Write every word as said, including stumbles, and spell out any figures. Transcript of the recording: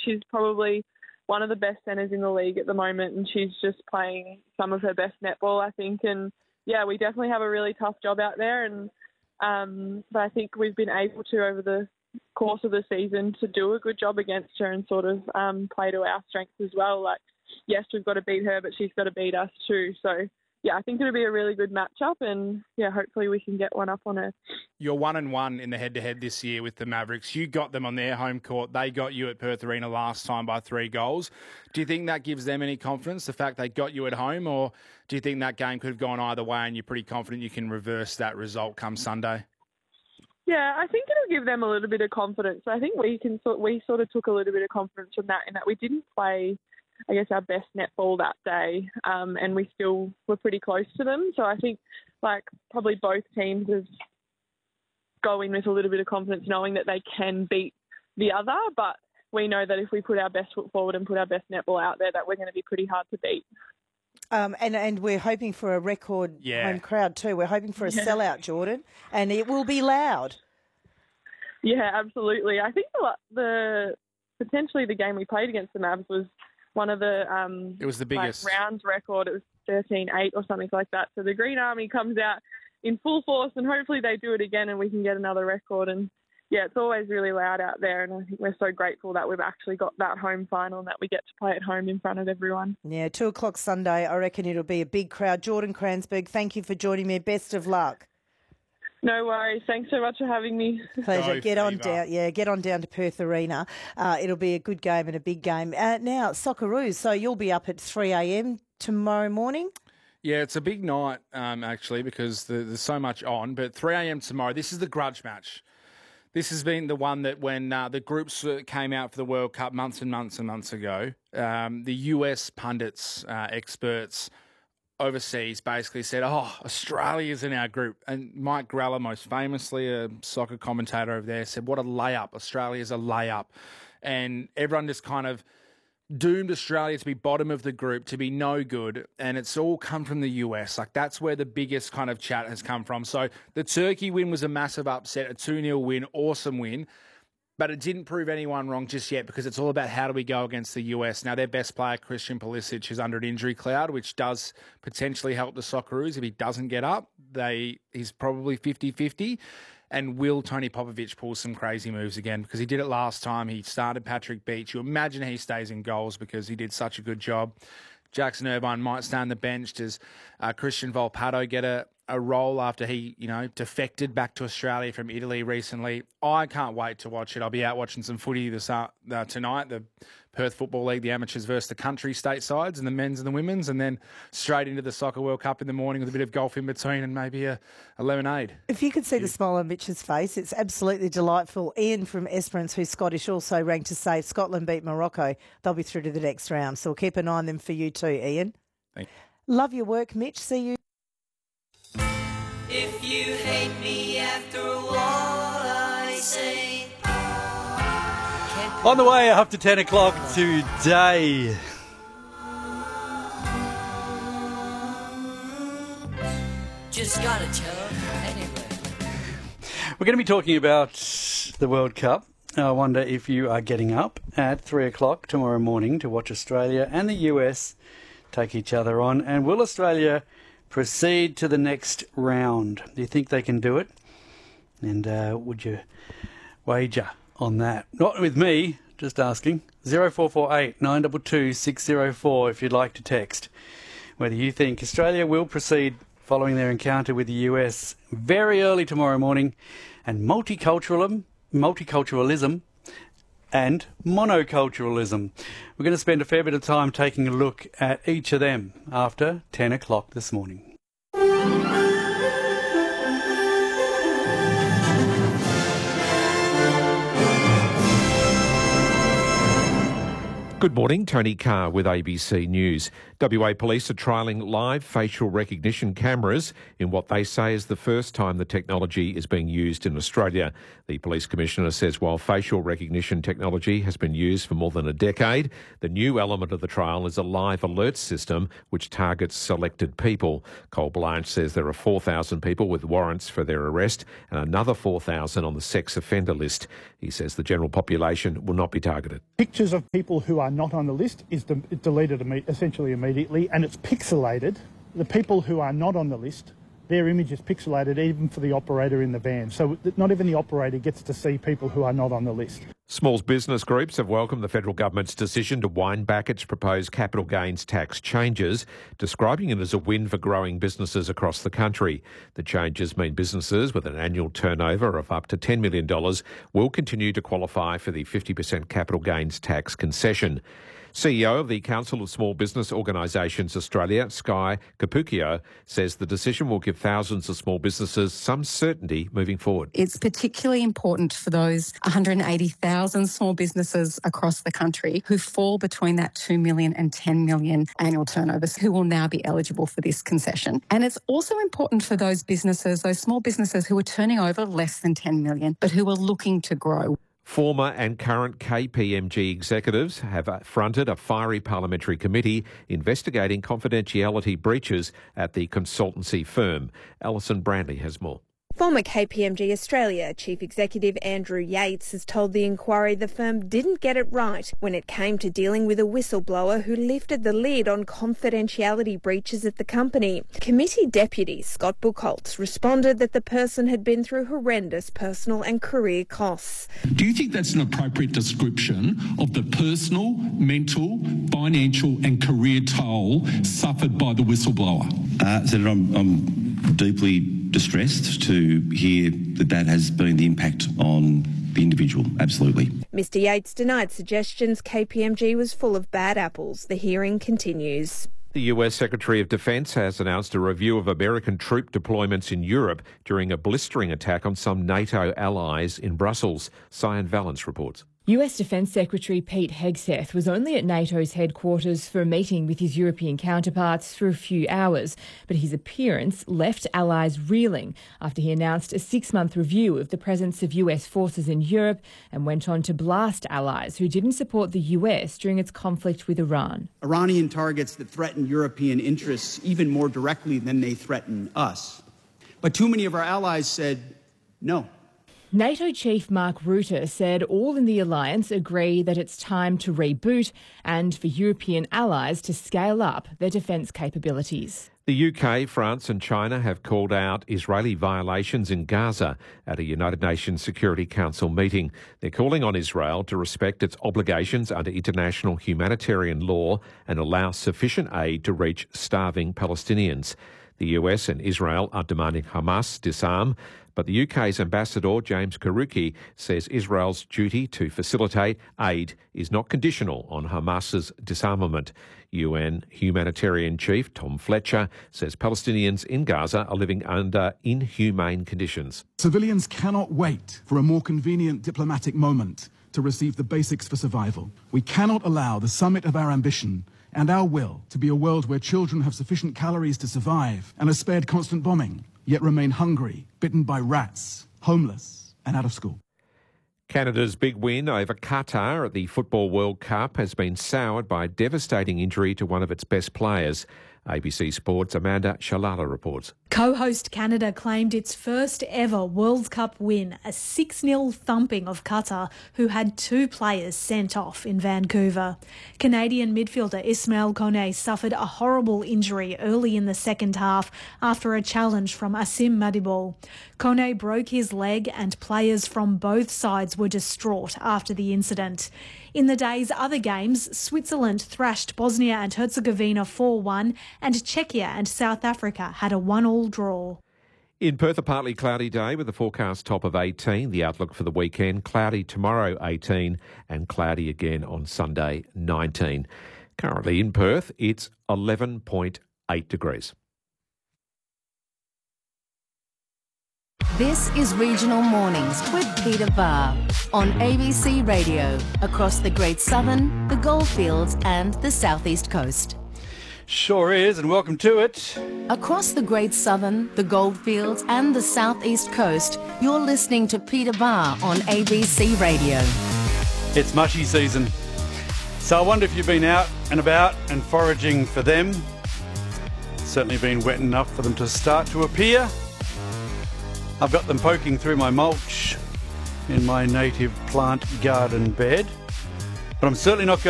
she's probably one of the best centres in the league at the moment, and she's just playing some of her best netball, I think. And, yeah, we definitely have a really tough job out there, and um, but I think we've been able to, over the course of the season, to do a good job against her and sort of um, play to our strengths as well. Like, yes, we've got to beat her, but she's got to beat us too. So, yeah, I think it'll be a really good matchup, and, yeah, hopefully we can get one up on her. You're one and one in the head-to-head this year with the Mavericks. You got them on their home court. They got you at Perth Arena last time by three goals. Do you think that gives them any confidence, the fact they got you at home, or do you think that game could have gone either way and you're pretty confident you can reverse that result come Sunday? Yeah, I think it'll give them a little bit of confidence. I think we can sort we sort of took a little bit of confidence from that, in that we didn't play, I guess, our best netball that day, um, and we still were pretty close to them. So I think, like, probably both teams have go in with a little bit of confidence, knowing that they can beat the other. But we know that if we put our best foot forward and put our best netball out there, that we're going to be pretty hard to beat. Um, and, and we're hoping for a record yeah. home crowd too. We're hoping for a yeah. sellout, Jordan, and it will be loud. Yeah, absolutely. I think the, the potentially the game we played against the Mavs was one of the um, it was the biggest like, rounds record. It was thirteen eight or something like that. So the Green Army comes out in full force, and hopefully they do it again and we can get another record. And yeah, it's always really loud out there, and I think we're so grateful that we've actually got that home final and that we get to play at home in front of everyone. Yeah, two o'clock Sunday. I reckon it'll be a big crowd. Jordan Cransberg, thank you for joining me. Best of luck. No worries. Thanks so much for having me. Pleasure. Go get on Fever. down. Yeah, get on down to Perth Arena. Uh, it'll be a good game and a big game. Uh, now, Socceroos. So you'll be up at three a.m. tomorrow morning. Yeah, it's a big night, um, actually, because the, there's so much on. But three a.m. tomorrow, this is the grudge match. This has been the one that when uh, the groups came out for the World Cup months and months and months ago, um, the U S pundits, uh, experts overseas basically said, oh, Australia's in our group. And Mike Grella, most famously a soccer commentator over there, said, what a layup. Australia's a layup. And everyone just kind of doomed Australia to be bottom of the group, to be no good, and it's all come from the U S. Like, that's where the biggest kind of chat has come from. So the Turkey win was a massive upset, a two nil win, awesome win, but it didn't prove anyone wrong just yet, because it's all about how do we go against the U S. Now, their best player, Christian Pulisic, is under an injury cloud, which does potentially help the Socceroos. If he doesn't get up, they he's probably fifty-fifty. And will Tony Popovic pull some crazy moves again? Because he did it last time. He started Patrick Beach. You imagine he stays in goals because he did such a good job. Jackson Irvine might stay on the bench. Does uh, Christian Volpato get a, a role after he, you know, defected back to Australia from Italy recently? I can't wait to watch it. I'll be out watching some footy this uh, uh, tonight. The Perth Football League, the amateurs versus the country state sides, and the men's and the women's, and then straight into the Soccer World Cup in the morning with a bit of golf in between and maybe a, a lemonade. If you could see the smile on Mitch's face, it's absolutely delightful. Ian from Esperance, who's Scottish, also rang to say if Scotland beat Morocco, they'll be through to the next round. So we'll keep an eye on them for you too, Ian. Thank you. Love your work, Mitch. See you. If you hate me after what I say. On the way after ten o'clock today. Just gotta tell anyway. We're going to be talking about the World Cup. I wonder if you are getting up at three o'clock tomorrow morning to watch Australia and the U S take each other on. And will Australia proceed to the next round? Do you think they can do it? And uh, would you wager on that? Not with me, just asking. zero four four eight nine two two six zero four if you'd like to text whether you think Australia will proceed following their encounter with the U S very early tomorrow morning, and multiculturalism, multiculturalism and monoculturalism. We're going to spend a fair bit of time taking a look at each of them after ten o'clock this morning. Good morning, Tony Carr with A B C News. W A Police are trialling live facial recognition cameras in what they say is the first time the technology is being used in Australia. The Police Commissioner says while facial recognition technology has been used for more than a decade, the new element of the trial is a live alert system which targets selected people. Cole Blanche says there are four thousand people with warrants for their arrest and another four thousand on the sex offender list. He says the general population will not be targeted. Pictures of people who are not on the list is de- deleted imme- essentially immediately, and it's pixelated. The people who are not on the list, their image is pixelated even for the operator in the van. So not even the operator gets to see people who are not on the list. Small business groups have welcomed the federal government's decision to wind back its proposed capital gains tax changes, describing it as a win for growing businesses across the country. The changes mean businesses with an annual turnover of up to ten million dollars will continue to qualify for the fifty percent capital gains tax concession. C E O of the Council of Small Business Organisations Australia, Sky Cappuccio, says the decision will give thousands of small businesses some certainty moving forward. It's particularly important for those one hundred eighty thousand small businesses across the country who fall between that two million and ten million annual turnovers who will now be eligible for this concession. And it's also important for those businesses, those small businesses who are turning over less than ten million but who are looking to grow. Former and current K P M G executives have fronted a fiery parliamentary committee investigating confidentiality breaches at the consultancy firm. Alison Brantley has more. Former K P M G Australia Chief Executive Andrew Yates has told the inquiry the firm didn't get it right when it came to dealing with a whistleblower who lifted the lid on confidentiality breaches at the company. Committee Deputy Scott Buchholz responded that the person had been through horrendous personal and career costs. Do you think that's an appropriate description of the personal, mental, financial and career toll suffered by the whistleblower? Uh, Senator, I'm, I'm deeply distressed to hear that that has been the impact on the individual, absolutely. Mister Yates denied suggestions K P M G was full of bad apples. The hearing continues. The U S Secretary of Defence has announced a review of American troop deployments in Europe during a blistering attack on some NATO allies in Brussels. Cyan Valance reports. U S Defence Secretary Pete Hegseth was only at NATO's headquarters for a meeting with his European counterparts for a few hours, but his appearance left allies reeling after he announced a six-month review of the presence of U S forces in Europe and went on to blast allies who didn't support the U S during its conflict with Iran. Iranian targets that threaten European interests even more directly than they threaten us. But too many of our allies said no. NATO Chief Mark Rutte said all in the alliance agree that it's time to reboot and for European allies to scale up their defence capabilities. The U K, France and China have called out Israeli violations in Gaza at a United Nations Security Council meeting. They're calling on Israel to respect its obligations under international humanitarian law and allow sufficient aid to reach starving Palestinians. The U S and Israel are demanding Hamas disarm, but the U K's ambassador, James Kariuki, says Israel's duty to facilitate aid is not conditional on Hamas's disarmament. U N humanitarian chief Tom Fletcher says Palestinians in Gaza are living under inhumane conditions. Civilians cannot wait for a more convenient diplomatic moment to receive the basics for survival. We cannot allow the summit of our ambition and our will to be a world where children have sufficient calories to survive and are spared constant bombing, yet remain hungry, bitten by rats, homeless and out of school. Canada's big win over Qatar at the Football World Cup has been soured by a devastating injury to one of its best players. A B C Sports' Amanda Shalala reports. Co-host Canada claimed its first ever World Cup win, a six nil thumping of Qatar, who had two players sent off in Vancouver. Canadian midfielder Ismail Kone suffered a horrible injury early in the second half after a challenge from Asim Madibo. Kone broke his leg and players from both sides were distraught after the incident. In the day's other games, Switzerland thrashed Bosnia and Herzegovina four one and Czechia and South Africa had a one all draw. In Perth, a partly cloudy day with a forecast top of eighteen. The outlook for the weekend, cloudy tomorrow eighteen and cloudy again on Sunday nineteen. Currently in Perth, it's eleven point eight degrees. This is Regional Mornings with Peter Barr on A B C Radio across the Great Southern, the Goldfields and the Southeast Coast. Sure is, and welcome to it. Across the Great Southern, the Goldfields and the Southeast Coast, you're listening to Peter Barr on A B C Radio. It's mushy season, so I wonder if you've been out and about and foraging for them. It's certainly been wet enough for them to start to appear. I've got them poking through my mulch in my native plant garden bed, but I'm certainly not going